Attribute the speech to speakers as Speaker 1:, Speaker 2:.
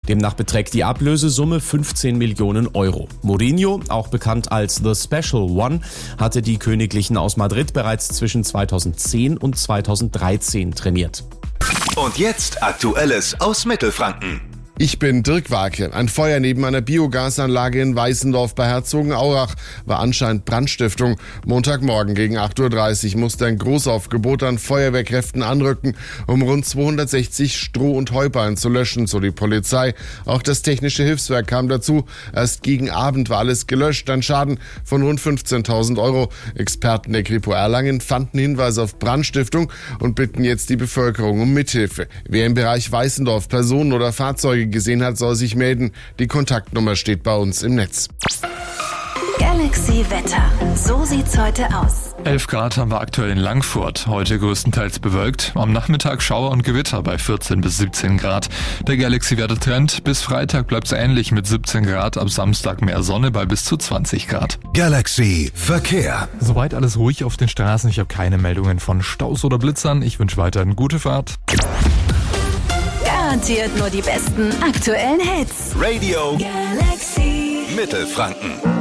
Speaker 1: Demnach beträgt die Ablösesumme 15 Millionen Euro. Mourinho, auch bekannt als The Special One, hatte die Königlichen aus Madrid bereits zwischen 2010 und 2013 trainiert.
Speaker 2: Und jetzt Aktuelles aus Mittelfranken.
Speaker 3: Ich bin Dirk Warke. Ein Feuer neben einer Biogasanlage in Weißendorf bei Herzogenaurach war anscheinend Brandstiftung. Montagmorgen gegen 8.30 Uhr musste ein Großaufgebot an Feuerwehrkräften anrücken, um rund 260 Stroh- und Heuballen zu löschen, so die Polizei. Auch das technische Hilfswerk kam dazu. Erst gegen Abend war alles gelöscht. Ein Schaden von rund 15.000 Euro. Experten der Kripo Erlangen fanden Hinweise auf Brandstiftung und bitten jetzt die Bevölkerung um Mithilfe. Wer im Bereich Weißendorf Personen oder Fahrzeuge gesehen hat, soll sich melden. Die Kontaktnummer steht bei uns im Netz.
Speaker 4: Galaxy Wetter. So sieht's heute aus.
Speaker 5: 11 Grad haben wir aktuell in Langfurt. Heute größtenteils bewölkt. Am Nachmittag Schauer und Gewitter bei 14 bis 17 Grad. Der Galaxy-Wettertrend. Bis Freitag bleibt's ähnlich mit 17 Grad. Ab Samstag mehr Sonne bei bis zu 20 Grad.
Speaker 2: Galaxy Verkehr.
Speaker 5: Soweit alles ruhig auf den Straßen. Ich habe keine Meldungen von Staus oder Blitzern. Ich wünsche weiterhin gute Fahrt.
Speaker 4: Garantiert nur die besten aktuellen Hits.
Speaker 2: Radio
Speaker 4: Galaxy
Speaker 2: Mittelfranken.